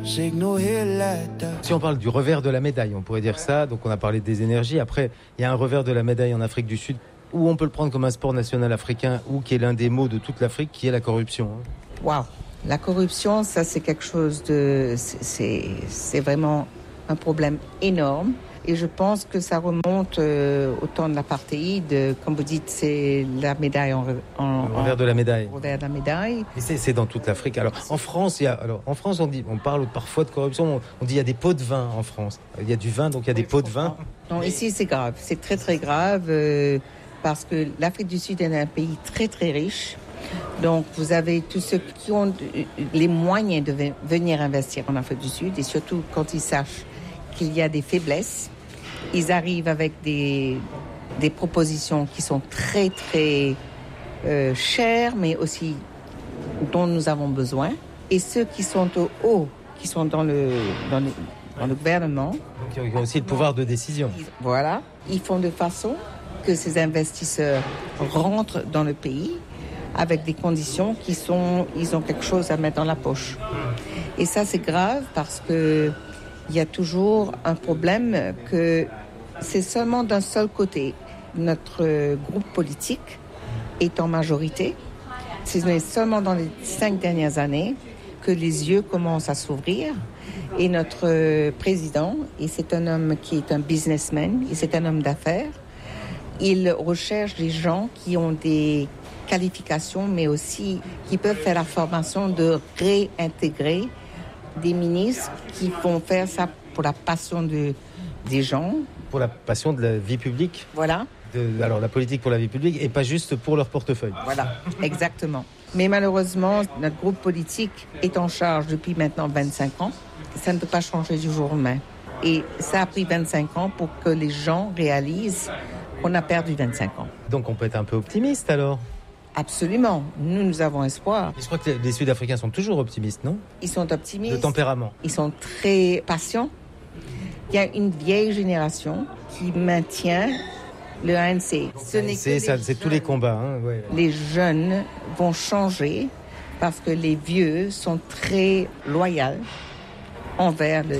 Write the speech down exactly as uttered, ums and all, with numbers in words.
Si on parle du revers de la médaille, on pourrait dire ça, donc on a parlé des énergies. Après, il y a un revers de la médaille en Afrique du Sud, où on peut le prendre comme un sport national africain, ou qui est l'un des maux de toute l'Afrique, qui est la corruption. Waouh, la corruption, ça c'est quelque chose de... C'est, c'est vraiment un problème énorme. Et je pense que ça remonte euh, au temps de l'apartheid. Comme vous dites, c'est la médaille en, en le revers de la médaille. Revers de la médaille. Et c'est, c'est dans toute l'Afrique. Alors en France, il y a, alors en France, on dit, on parle parfois de corruption. On, on dit il y a des pots de vin en France. Il y a du vin, donc il y a des pots de vin. Non, ici c'est grave. C'est très très grave euh, parce que l'Afrique du Sud est un pays très très riche. Donc vous avez tous ceux qui ont les moyens de venir investir en Afrique du Sud et surtout quand ils sachent qu'il y a des faiblesses, ils arrivent avec des, des propositions qui sont très, très euh, chères, mais aussi dont nous avons besoin. Et ceux qui sont au haut, qui sont dans le, dans le, dans le gouvernement... Donc ils ont aussi le pouvoir de décision. Ils, voilà. Ils font de façon que ces investisseurs rentrent dans le pays avec des conditions qui sont... Ils ont quelque chose à mettre dans la poche. Et ça, c'est grave parce que il y a toujours un problème que c'est seulement d'un seul côté. Notre groupe politique est en majorité. C'est seulement dans les cinq dernières années que les yeux commencent à s'ouvrir. Et notre président, et c'est un homme qui est un businessman, et c'est un homme d'affaires, il recherche des gens qui ont des qualifications, mais aussi qui peuvent faire la formation de réintégrer des ministres qui vont faire ça pour la passion de, des gens. Pour la passion de la vie publique. Voilà. De, alors la politique pour la vie publique et pas juste pour leur portefeuille. Voilà, exactement. Mais malheureusement, notre groupe politique est en charge depuis maintenant vingt-cinq ans. Ça ne peut pas changer du jour au lendemain. Et ça a pris vingt-cinq ans pour que les gens réalisent qu'on a perdu vingt-cinq ans. Donc on peut être un peu optimiste alors ? Absolument. Nous, nous avons espoir. Je crois que les Sud-Africains sont toujours optimistes, non ? Ils sont optimistes. De tempérament. Ils sont très patients. Il y a une vieille génération qui maintient le A N C. Ce n'est c'est, ça, c'est tous les combats. Hein, ouais. Les jeunes vont changer parce que les vieux sont très loyaux envers le,